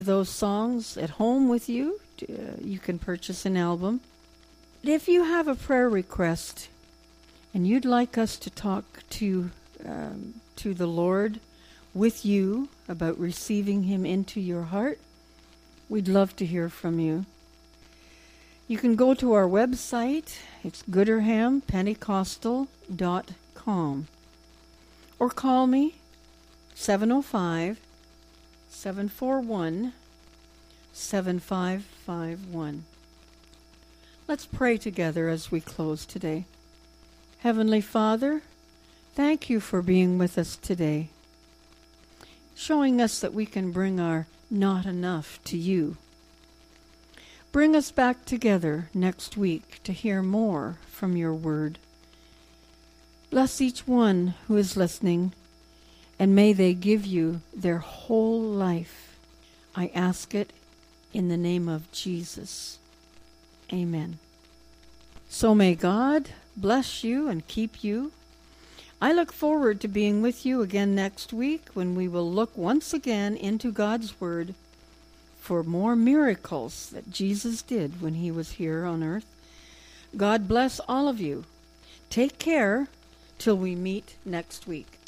those songs at home with you. You can purchase an album. If you have a prayer request and you'd like us to talk to the Lord with you about receiving Him into your heart, we'd love to hear from you. You can go to our website. It's gooderhampentecostal.com. Or call me, 705-741-7551. Let's pray together as we close today. Heavenly Father, thank you for being with us today, showing us that we can bring our not enough to you. Bring us back together next week to hear more from your word. Bless each one who is listening, and may they give you their whole life. I ask it in the name of Jesus. Amen. So may God bless you and keep you. I look forward to being with you again next week when we will look once again into God's Word for more miracles that Jesus did when He was here on earth. God bless all of you. Take care till we meet next week.